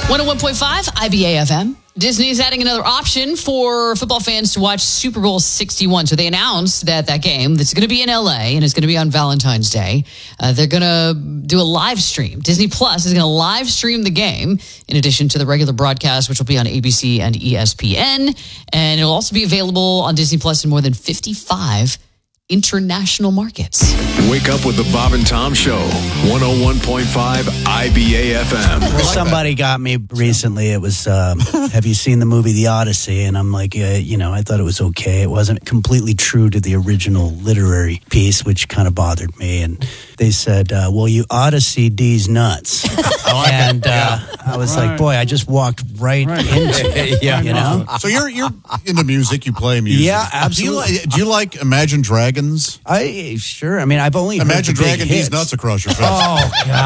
101.5 IBA FM. Disney is adding another option for football fans to watch Super Bowl 61. So they announced that game that's going to be in LA and it's going to be on Valentine's Day. They're going to do a live stream. Disney Plus is going to live stream the game in addition to the regular broadcast, which will be on ABC and ESPN. And it'll also be available on Disney Plus in more than 55 international markets. Wake up with the Bob and Tom Show, 101.5 IBA FM. Somebody got me recently. It was, have you seen the movie The Odyssey? And I'm like, I thought it was okay. It wasn't completely true to the original literary piece, which kind of bothered me. And they said, well, you Odyssey D's nuts. And I was like, boy, I just walked right into it, you know? So you're into music, you play music. Yeah, absolutely. Do you like Imagine Dragons? Sure. I mean, I've only Imagine heard the big Dragon D's hits. nuts across your face. Oh, God.